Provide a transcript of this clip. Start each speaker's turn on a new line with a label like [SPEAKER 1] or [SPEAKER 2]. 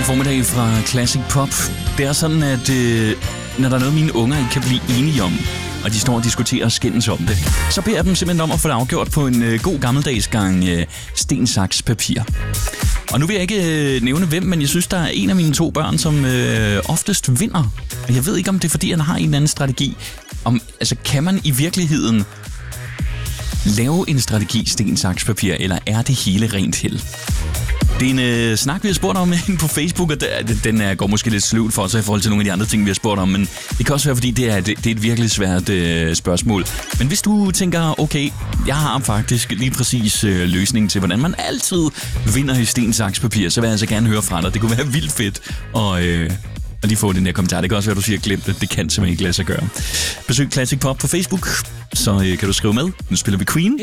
[SPEAKER 1] formiddag fra Classic Pop. Det er sådan, at når der er noget, mine unger ikke kan blive enige om, og de står og diskuterer og skændes om det, så beder jeg dem simpelthen om at få det afgjort på en god gammeldags gang sten, saks, papir. Og nu vil jeg ikke nævne hvem, men jeg synes, der er en af mine 2 børn, som oftest vinder. Og jeg ved ikke, om det er, fordi han har en eller anden strategi. Altså, kan man i virkeligheden lave en strategi sten, saks, papir, eller er det hele rent held? Det er en snak, vi har spurgt om på Facebook, og den går måske lidt sløvt for sig i forhold til nogle af de andre ting, vi har spurgt om, men det kan også være, fordi det er et virkelig svært spørgsmål. Men hvis du tænker, okay, jeg har faktisk lige præcis løsningen til, hvordan man altid vinder i sten, saks, papir, så vil jeg altså gerne høre fra dig. Det kunne være vildt fedt at lige få den der kommentar. Det kan også være, du siger, glem det. Det kan simpelthen ikke lade sig gøre. Besøg Classic Pop på Facebook, så kan du skrive med. Nu spiller vi Queen.